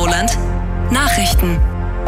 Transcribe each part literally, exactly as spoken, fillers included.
Roland. Nachrichten.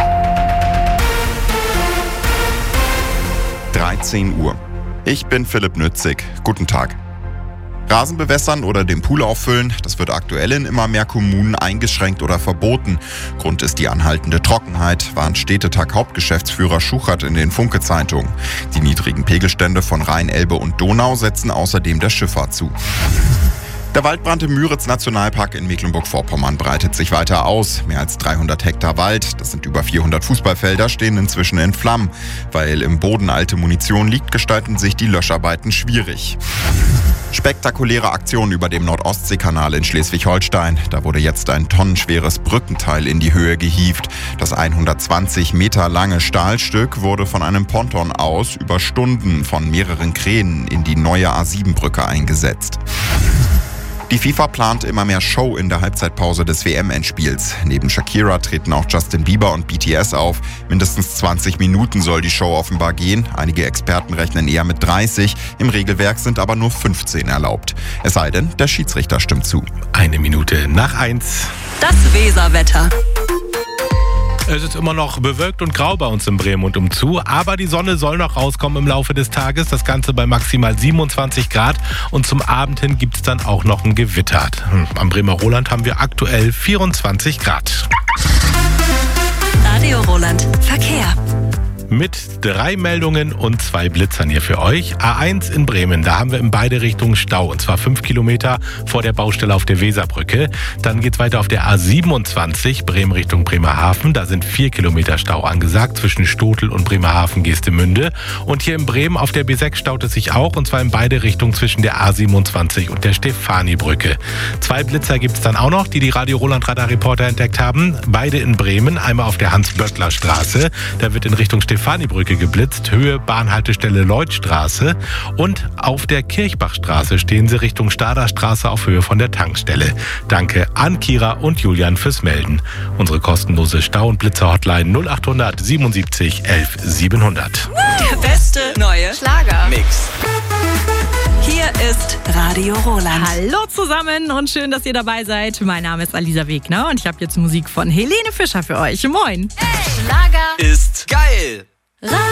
dreizehn Uhr. Ich bin Philipp Nützig. Guten Tag. Rasen bewässern oder den Pool auffüllen, das wird aktuell in immer mehr Kommunen eingeschränkt oder verboten. Grund ist die anhaltende Trockenheit, warnt Städtetag-Hauptgeschäftsführer Schuchert in den Funke-Zeitungen. Die niedrigen Pegelstände von Rhein, Elbe und Donau setzen außerdem der Schifffahrt zu. Der Waldbrand im Müritz-Nationalpark in Mecklenburg-Vorpommern breitet sich weiter aus. Mehr als dreihundert Hektar Wald, das sind über vierhundert Fußballfelder, stehen inzwischen in Flammen. Weil im Boden alte Munition liegt, gestalten sich die Löscharbeiten schwierig. Spektakuläre Aktion über dem Nord-Ostsee-Kanal in Schleswig-Holstein. Da wurde jetzt ein tonnenschweres Brückenteil in die Höhe gehievt. Das hundertzwanzig Meter lange Stahlstück wurde von einem Ponton aus über Stunden von mehreren Kränen in die neue A sieben Brücke eingesetzt. Die FIFA plant immer mehr Show in der Halbzeitpause des W M-Endspiels. Neben Shakira treten auch Justin Bieber und B T S auf. Mindestens zwanzig Minuten soll die Show offenbar gehen. Einige Experten rechnen eher mit dreißig. Im Regelwerk sind aber nur fünfzehn erlaubt. Es sei denn, der Schiedsrichter stimmt zu. Eine Minute nach eins. Das Weserwetter. Es ist immer noch bewölkt und grau bei uns in Bremen und umzu, aber die Sonne soll noch rauskommen im Laufe des Tages. Das Ganze bei maximal siebenundzwanzig Grad und zum Abend hin gibt es dann auch noch ein Gewitter. Am Bremer Roland haben wir aktuell vierundzwanzig Grad. Radio Roland. Verkehr. Mit drei Meldungen und zwei Blitzern hier für euch. A eins in Bremen, da haben wir in beide Richtungen Stau. Und zwar fünf Kilometer vor der Baustelle auf der Weserbrücke. Dann geht's weiter auf der A siebenundzwanzig, Bremen Richtung Bremerhaven. Da sind vier Kilometer Stau angesagt zwischen Stotel und Bremerhaven-Geestemünde. Und hier in Bremen auf der B sechs staut es sich auch. Und zwar in beide Richtungen zwischen der A siebenundzwanzig und der Stefani-Brücke. Zwei Blitzer gibt's dann auch noch, die die Radio Roland Radar-Reporter entdeckt haben. Beide in Bremen. Einmal auf der Hans-Böckler-Straße. Da wird in Richtung Stefani Stefani-Brücke geblitzt, Höhe Bahnhaltestelle Lloydstraße, und auf der Kirchbachstraße stehen sie Richtung Staderstraße auf Höhe von der Tankstelle. Danke an Kira und Julian fürs Melden. Unsere kostenlose Stau- und Blitzer-Hotline null acht siebenundsiebzig elf siebenhundert. Der beste neue Schlager-Mix. Hier ist Radio Roland. Hallo zusammen und schön, dass ihr dabei seid. Mein Name ist Alisa Wegner und ich habe jetzt Musik von Helene Fischer für euch. Moin. Schlager Ist geil.